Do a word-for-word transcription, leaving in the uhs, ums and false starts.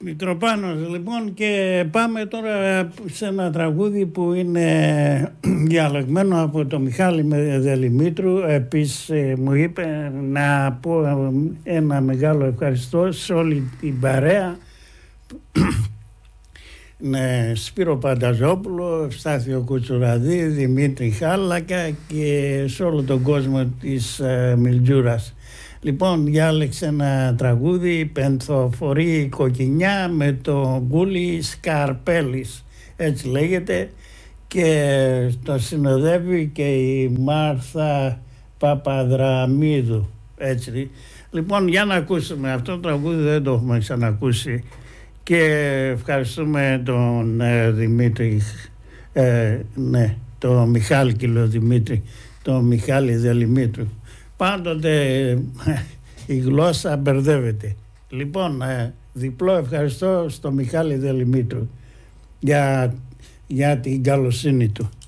Μητροπάνος λοιπόν, και πάμε τώρα σε ένα τραγούδι που είναι διαλεγμένο από το Μιχάλη Δελημήτρου. Επίσης μου είπε να πω ένα μεγάλο ευχαριστώ σε όλη την παρέα, ναι, Σπύρο Πανταζόπουλο, Ευστάθιο Κουτσουραδί, Δημήτρη Χάλακα και σε όλο τον κόσμο της uh, Μιλτζούρας. Λοιπόν, διάλεξε ένα τραγούδι, Πενθοφορή Κοκκινιά, με το Γκούλι Σκαρπέλης, έτσι λέγεται, και το συνοδεύει και η Μάρθα Παπαδραμίδου, έτσι. Λοιπόν, για να ακούσουμε αυτό το τραγούδι, δεν το έχουμε ξανακούσει, και ευχαριστούμε τον ε, Δημήτρη, ε, ναι, το Μιχάλη Κιλο Δημήτρη, το Μιχάλη Δελημήτρου. Πάντοτε η γλώσσα μπερδεύεται. Λοιπόν, ε, διπλό ευχαριστώ στο Μιχάλη Δελημήτρου για, για την καλοσύνη του.